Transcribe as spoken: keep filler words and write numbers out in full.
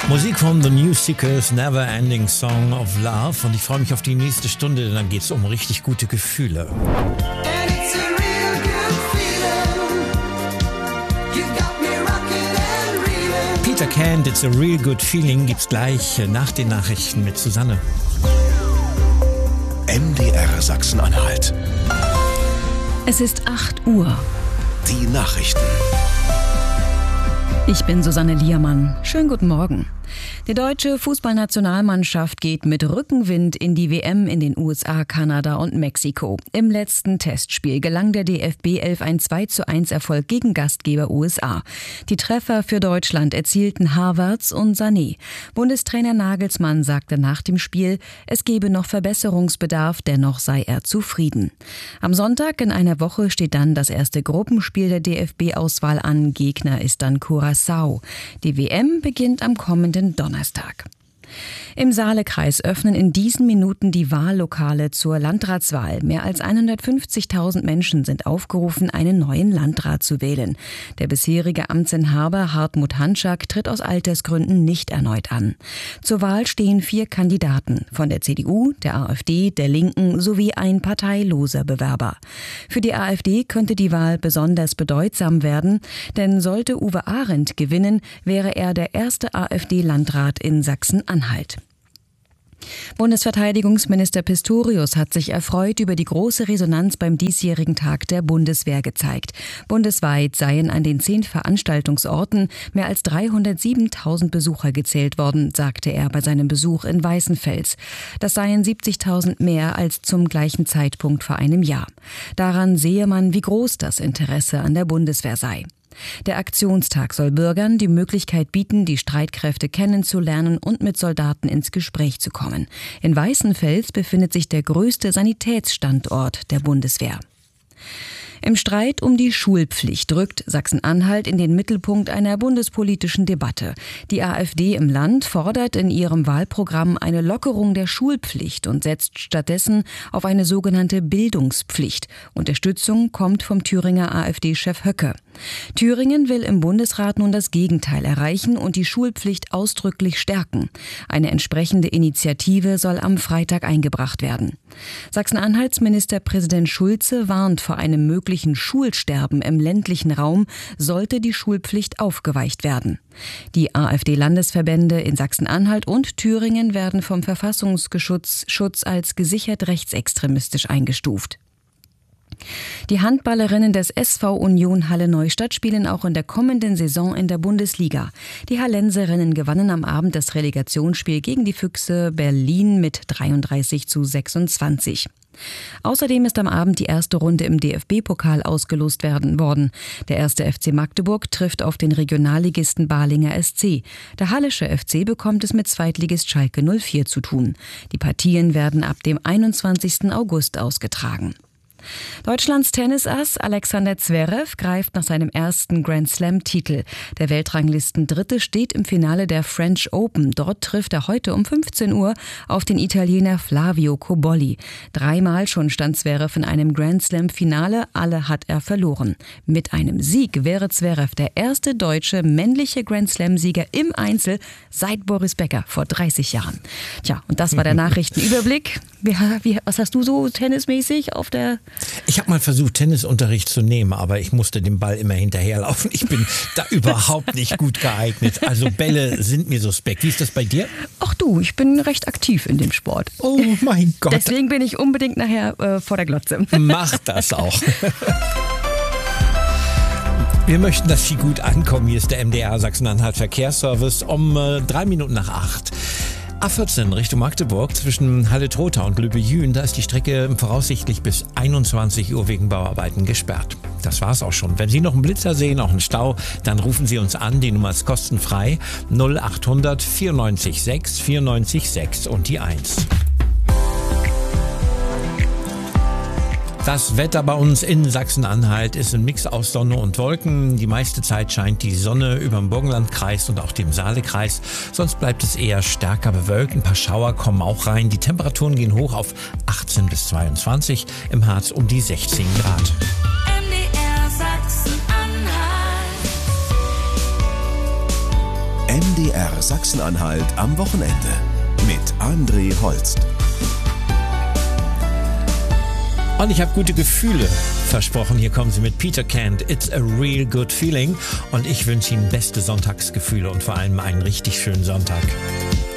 Musik von The New Seekers, Never Ending Song of Love. Und ich freue mich auf die nächste Stunde, denn dann geht es um richtig gute Gefühle. Peter Kent, It's a Real Good Feeling, gibt's gleich nach den Nachrichten mit Susanne. M D R Sachsen-Anhalt. Es ist acht Uhr. Die Nachrichten. Ich bin Susanne Liermann. Schönen guten Morgen. Die deutsche Fußballnationalmannschaft geht mit Rückenwind in die W M in den U S A, Kanada und Mexiko. Im letzten Testspiel gelang der D F B elf ein zwei zu eins Erfolg gegen Gastgeber U S A. Die Treffer für Deutschland erzielten Havertz und Sané. Bundestrainer Nagelsmann sagte nach dem Spiel, es gebe noch Verbesserungsbedarf, dennoch sei er zufrieden. Am Sonntag in einer Woche steht dann das erste Gruppenspiel der D F B-Auswahl an. Gegner ist dann Curaçao. Die W M beginnt am kommenden Donnerstag. Im Saalekreis öffnen in diesen Minuten die Wahllokale zur Landratswahl. Mehr als hundertfünfzigtausend Menschen sind aufgerufen, einen neuen Landrat zu wählen. Der bisherige Amtsinhaber Hartmut Hanschak tritt aus Altersgründen nicht erneut an. Zur Wahl stehen vier Kandidaten, von der C D U, der AfD, der Linken sowie ein parteiloser Bewerber. Für die AfD könnte die Wahl besonders bedeutsam werden, denn sollte Uwe Arendt gewinnen, wäre er der erste AfD-Landrat in Sachsen-Anhalt. Bundesverteidigungsminister Pistorius hat sich erfreut über die große Resonanz beim diesjährigen Tag der Bundeswehr gezeigt. Bundesweit seien an den zehn Veranstaltungsorten mehr als dreihundertsiebentausend Besucher gezählt worden, sagte er bei seinem Besuch in Weißenfels. Das seien siebzigtausend mehr als zum gleichen Zeitpunkt vor einem Jahr. Daran sehe man, wie groß das Interesse an der Bundeswehr sei. Der Aktionstag soll Bürgern die Möglichkeit bieten, die Streitkräfte kennenzulernen und mit Soldaten ins Gespräch zu kommen. In Weißenfels befindet sich der größte Sanitätsstandort der Bundeswehr. Im Streit um die Schulpflicht rückt Sachsen-Anhalt in den Mittelpunkt einer bundespolitischen Debatte. Die AfD im Land fordert in ihrem Wahlprogramm eine Lockerung der Schulpflicht und setzt stattdessen auf eine sogenannte Bildungspflicht. Unterstützung kommt vom Thüringer AfD-Chef Höcke. Thüringen will im Bundesrat nun das Gegenteil erreichen und die Schulpflicht ausdrücklich stärken. Eine entsprechende Initiative soll am Freitag eingebracht werden. Sachsen-Anhalts Ministerpräsident Schulze warnt vor einem möglichen Schulsterben im ländlichen Raum, sollte die Schulpflicht aufgeweicht werden. Die AfD-Landesverbände in Sachsen-Anhalt und Thüringen werden vom Verfassungsschutz Schutz als gesichert rechtsextremistisch eingestuft. Die Handballerinnen des S V Union Halle Neustadt spielen auch in der kommenden Saison in der Bundesliga. Die Hallenserinnen gewannen am Abend das Relegationsspiel gegen die Füchse Berlin mit dreiunddreißig zu sechsundzwanzig. Außerdem ist am Abend die erste Runde im D F B-Pokal ausgelost werden worden. Der erste F C Magdeburg trifft auf den Regionalligisten Balinger S C. Der Hallische F C bekommt es mit Zweitligist Schalke null vier zu tun. Die Partien werden ab dem einundzwanzigsten August ausgetragen. Deutschlands Tennisass Alexander Zverev greift nach seinem ersten Grand-Slam-Titel. Der Weltranglisten-Dritte steht im Finale der French Open. Dort trifft er heute um fünfzehn Uhr auf den Italiener Flavio Cobolli. Dreimal schon stand Zverev in einem Grand-Slam-Finale, alle hat er verloren. Mit einem Sieg wäre Zverev der erste deutsche männliche Grand-Slam-Sieger im Einzel seit Boris Becker vor dreißig Jahren. Tja, und das war der Nachrichtenüberblick. Wie, wie, was hast du so tennismäßig auf der... Ich habe mal versucht, Tennisunterricht zu nehmen, aber ich musste dem Ball immer hinterherlaufen. Ich bin da überhaupt nicht gut geeignet. Also Bälle sind mir suspekt. Wie ist das bei dir? Ach du, ich bin recht aktiv in dem Sport. Oh mein Gott. Deswegen bin ich unbedingt nachher äh, vor der Glotze. Mach das auch. Wir möchten, dass Sie gut ankommen. Hier ist der M D R Sachsen-Anhalt Verkehrsservice um äh, drei Minuten nach acht. A vierzehn Richtung Magdeburg zwischen Halle-Trotha und Lübbe-Jühn, da ist die Strecke voraussichtlich bis einundzwanzig Uhr wegen Bauarbeiten gesperrt. Das war's auch schon. Wenn Sie noch einen Blitzer sehen, auch einen Stau, dann rufen Sie uns an. Die Nummer ist kostenfrei. null achthundert vierundneunzig sechs vierundneunzig sechs und die eins. Das Wetter bei uns in Sachsen-Anhalt ist ein Mix aus Sonne und Wolken. Die meiste Zeit scheint die Sonne über dem Burgenlandkreis und auch dem Saalekreis. Sonst bleibt es eher stärker bewölkt. Ein paar Schauer kommen auch rein. Die Temperaturen gehen hoch auf achtzehn bis zweiundzwanzig. Im Harz um die sechzehn Grad. M D R Sachsen-Anhalt. M D R Sachsen-Anhalt am Wochenende mit André Holst. Und ich habe gute Gefühle versprochen. Hier kommen sie mit Peter Kent. It's a real good feeling. Und ich wünsche Ihnen beste Sonntagsgefühle und vor allem einen richtig schönen Sonntag.